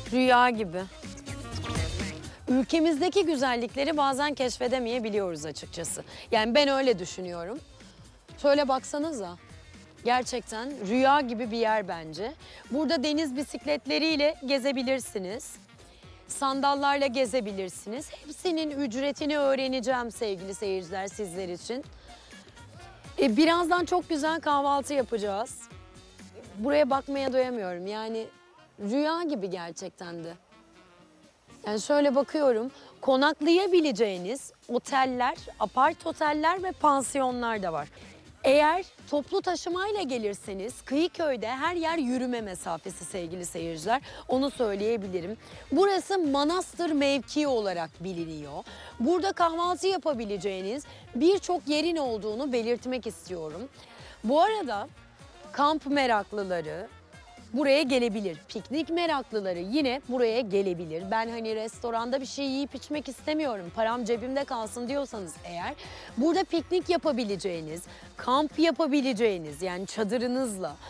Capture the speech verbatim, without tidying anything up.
Rüya gibi. Ülkemizdeki güzellikleri bazen keşfedemeyebiliyoruz açıkçası. Yani ben öyle düşünüyorum. Şöyle baksanıza. Gerçekten rüya gibi bir yer bence. Burada deniz bisikletleriyle gezebilirsiniz. Sandallarla gezebilirsiniz. Hepsinin ücretini öğreneceğim sevgili seyirciler sizler için. E, birazdan çok güzel kahvaltı yapacağız. Buraya bakmaya doyamıyorum. Yani rüya gibi gerçekten de. Yani şöyle bakıyorum, konaklayabileceğiniz oteller, apart oteller ve pansiyonlar da var. Eğer toplu taşımayla gelirseniz Kıyıköy'de her yer yürüme mesafesi sevgili seyirciler. Onu söyleyebilirim. Burası Manastır mevkii olarak biliniyor. Burada kahvaltı yapabileceğiniz birçok yerin olduğunu belirtmek istiyorum. Bu arada kamp meraklıları buraya gelebilir. Piknik meraklıları yine buraya gelebilir. Ben hani restoranda bir şey yiyip içmek istemiyorum, param cebimde kalsın diyorsanız eğer, burada piknik yapabileceğiniz, kamp yapabileceğiniz, yani çadırınızla